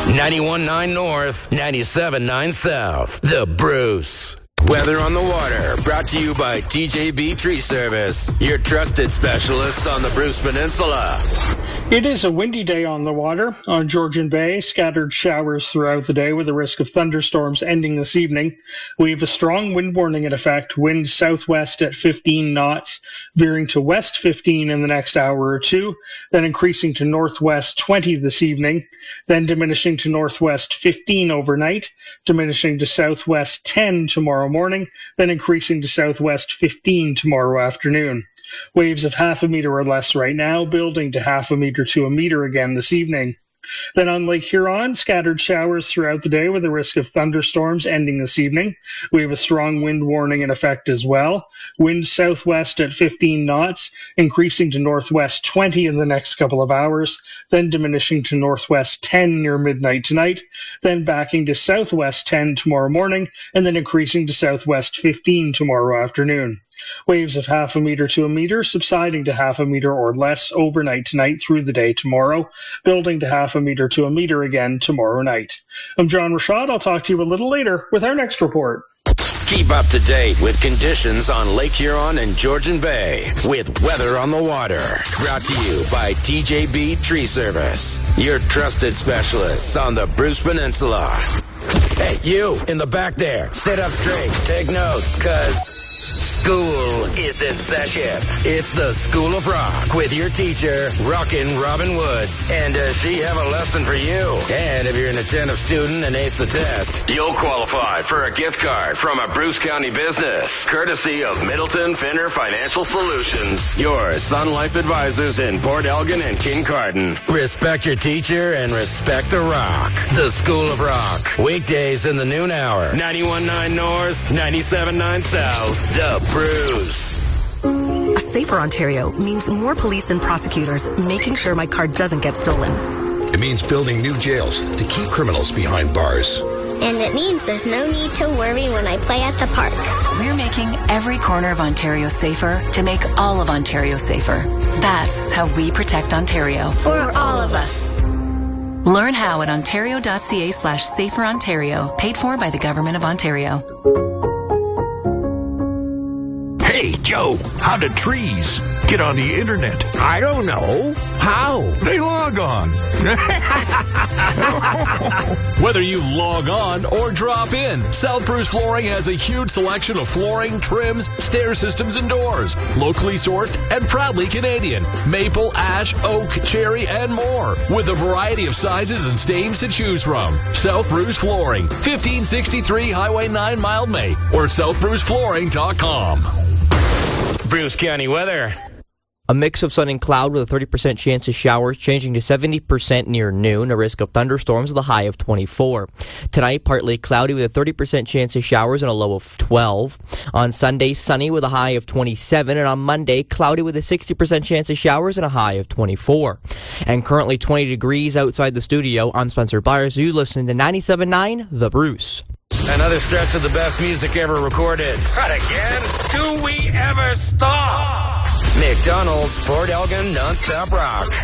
91.9 North, 97.9 South. The Bruce. Weather on the Water, brought to you by TJB Tree Service, your trusted specialists on the Bruce Peninsula. It is a windy day on the water. On Georgian Bay, scattered showers throughout the day with a risk of thunderstorms ending this evening. We have a strong wind warning in effect, wind southwest at 15 knots, veering to west 15 in the next hour or two, then increasing to northwest 20 this evening, then diminishing to northwest 15 overnight, diminishing to southwest 10 tomorrow morning, then increasing to southwest 15 tomorrow afternoon. Waves of half a meter or less right now, building to half a meter to a meter again this evening. Then on Lake Huron, scattered showers throughout the day with a risk of thunderstorms ending this evening. We have a strong wind warning in effect as well. Wind southwest at 15 knots, increasing to northwest 20 in the next couple of hours, then diminishing to northwest 10 near midnight tonight, then backing to southwest 10 tomorrow morning, and then increasing to southwest 15 tomorrow afternoon. Waves of half a meter to a meter, subsiding to half a meter or less overnight tonight through the day tomorrow, building to half a meter to a meter again tomorrow night. I'm John Rashad. I'll talk to you a little later with our next report. Keep up to date with conditions on Lake Huron and Georgian Bay with Weather on the Water. Brought to you by TJB Tree Service, your trusted specialists on the Bruce Peninsula. Hey, you in the back there, sit up straight, take notes, cause school is in session. It's the School of Rock with your teacher, Rockin' Robin Woods. And does she have a lesson for you? And if you're an attentive student and ace the test, you'll qualify for a gift card from a Bruce County business, courtesy of Middleton Finner Financial Solutions, your Sun Life advisors in Port Elgin and Kincardine. Respect your teacher and respect the rock. The School of Rock. Weekdays in the noon hour. 91.9 North, 97.9 South. The Bruce. A safer Ontario means more police and prosecutors making sure my car doesn't get stolen. It means building new jails to keep criminals behind bars. And it means there's no need to worry when I play at the park. We're making every corner of Ontario safer to make all of Ontario safer. That's how we protect Ontario. For all of us. Learn how at ontario.ca/saferontario, paid for by the Government of Ontario. Hey, Joe, how do trees get on the internet? I don't know. How? They log on. Whether you log on or drop in, South Bruce Flooring has a huge selection of flooring, trims, stair systems, and doors. Locally sourced and proudly Canadian. Maple, ash, oak, cherry, and more. With a variety of sizes and stains to choose from. South Bruce Flooring, 1563 Highway 9, Mildmay, or southbruceflooring.com. Bruce County weather. A mix of sun and cloud with a 30% chance of showers, changing to 70% near noon. A risk of thunderstorms with a high of 24. Tonight, partly cloudy with a 30% chance of showers and a low of 12. On Sunday, sunny with a high of 27. And on Monday, cloudy with a 60% chance of showers and a high of 24. And currently 20 degrees outside the studio. I'm Spencer Byers. You listen to 97.9 The Bruce. Another stretch of the best music ever recorded. Not again. Do we ever stop? McDonald's Port Elgin Non-Stop Rock.